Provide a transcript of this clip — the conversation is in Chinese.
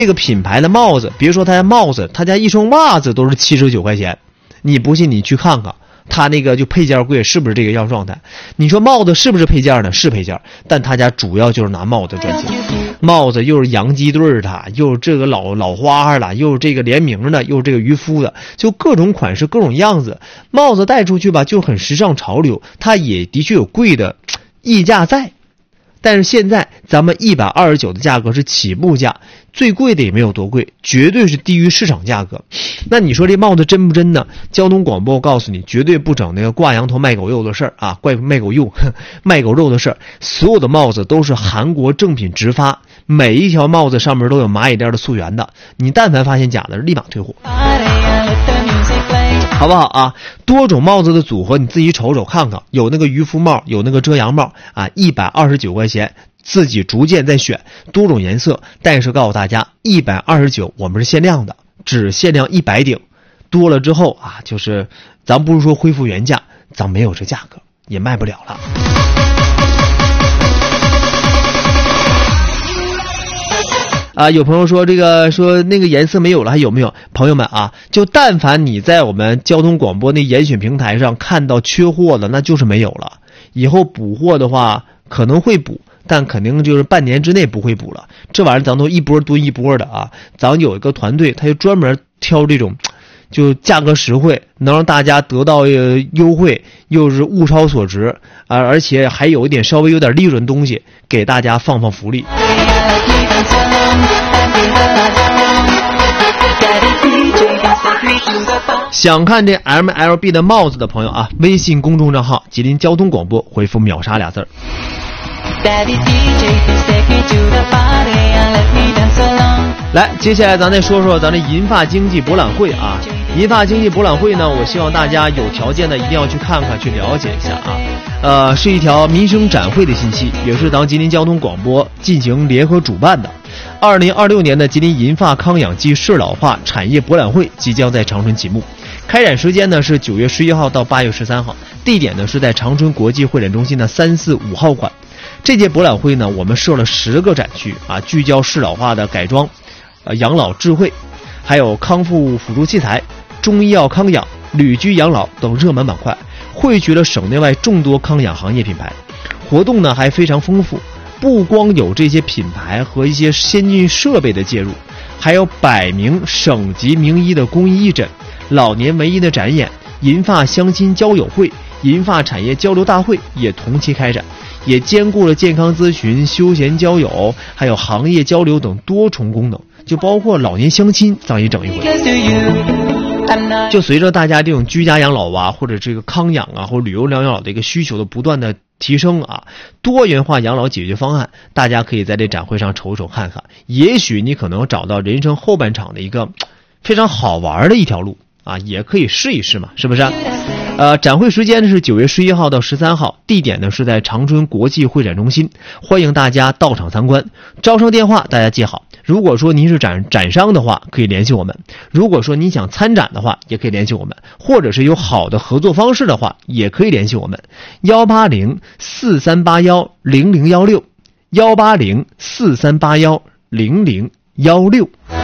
这个品牌的帽子，别说他家帽子，他家一双袜子都是79块钱。你不信你去看看，他那个就配件贵，是不是这个样状态？你说帽子是不是配件呢？是配件，但他家主要就是拿帽子赚钱。帽子又是洋鸡对的，又是这个老花了，又是这个联名的，又是这个渔夫的，就各种款式各种样子。帽子戴出去吧就很时尚潮流，它也的确有贵的溢价在，但是现在咱们129的价格是起步价，最贵的也没有多贵，绝对是低于市场价格。那你说这帽子真不真呢？交通广播告诉你，绝对不整那个挂羊头卖狗肉的事儿啊，卖狗肉卖狗肉的事儿。所有的帽子都是韩国正品直发，每一条帽子上面都有蚂蚁链的溯源的，你但凡发现假的立马退货，好不好啊？多种帽子的组合你自己瞅瞅看看，有那个渔夫帽，有那个遮阳帽啊，129块钱，自己逐渐再选多种颜色。但是告诉大家，129我们是限量的，只限量100顶，多了之后啊，就是咱不是说恢复原价，咱没有这价格也卖不了了。啊，有朋友说说那个颜色没有了，还有没有？朋友们啊，就但凡你在我们交通广播那严选平台上看到缺货的，那就是没有了。以后补货的话可能会补，但肯定就是半年之内不会补了。这玩意儿咱都一波蹲一波的啊，咱有一个团队，他就专门挑这种就价格实惠，能让大家得到优惠，又是物超所值啊，而且还有一点稍微有点利润的东西，给大家放福利。想看这 MLB 的帽子的朋友啊，微信公众账号吉林交通广播回复秒杀俩字儿。来，接下来咱再说说咱这银发经济博览会啊。银发经济博览会呢，我希望大家有条件的一定要去看看，去了解一下啊。是一条民生展会的信息，也是咱吉林交通广播进行联合主办的。2026年的吉林银发康养暨适老化产业博览会即将在长春启幕，开展时间呢是9月11号到8月13号，地点呢是在长春国际会展中心的345号馆。这届博览会呢，我们设了10个展区啊，聚焦适老化的改装、养老智慧，还有康复辅助器材、中医药康养、旅居养老等热门板块，汇聚了省内外众多康养行业品牌。活动呢还非常丰富，不光有这些品牌和一些先进设备的介入，还有100名省级名医的公益义诊、老年文艺的展演、银发相亲交友会、银发产业交流大会也同期开展，也兼顾了健康咨询、休闲交友还有行业交流等多重功能，就包括老年相亲咱也整一回。就随着大家这种居家养老啊，或者这个康养啊，或者旅游养老的一个需求的不断的提升啊，多元化养老解决方案，大家可以在这展会上瞅瞅看看，也许你可能找到人生后半场的一个非常好玩的一条路啊，也可以试一试嘛，是不是？展会时间呢是9月11号到13号，地点呢是在长春国际会展中心，欢迎大家到场参观。招商电话大家记好，如果说您是展商的话，可以联系我们；如果说您想参展的话，也可以联系我们；或者是有好的合作方式的话，也可以联系我们。18043810016，18043810016。